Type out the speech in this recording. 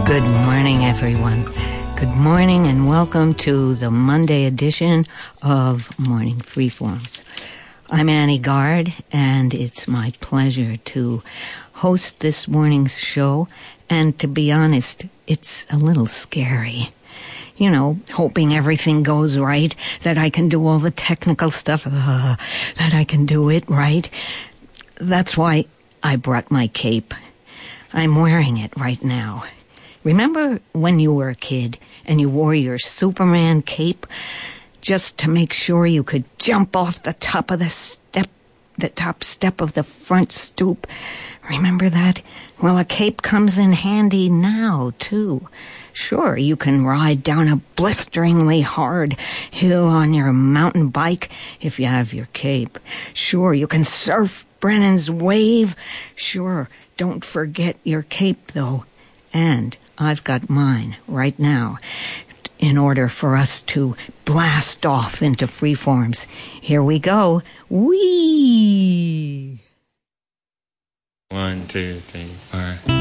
Good morning, everyone. Good morning and welcome to the Monday edition of Morning Freeforms. I'm Annie Gard, and it's my pleasure to host this morning's show. And to be honest, it's a little scary. You know, hoping everything goes right, that I can do all the technical stuff, that I can do it right. That's why I brought my cape. I'm wearing it right now. Remember when you were a kid and you wore your Superman cape just to make sure you could jump off the top step of the front stoop? Remember that? Well, a cape comes in handy now, too. Sure, you can ride down a blisteringly hard hill on your mountain bike if you have your cape. Sure, you can surf Brennan's wave. Sure, don't forget your cape, though. And I've got mine right now in order for us to blast off into freeforms. Here we go. Whee! 1, 2, 3, 4.